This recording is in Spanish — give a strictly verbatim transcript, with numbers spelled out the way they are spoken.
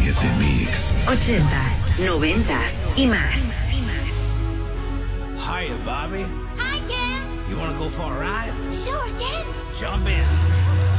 siete Mix. Ochentas, noventas y más. Hiya, Bobby. Hi, Ken. You wanna go for a ride? Sure, Ken. Jump in.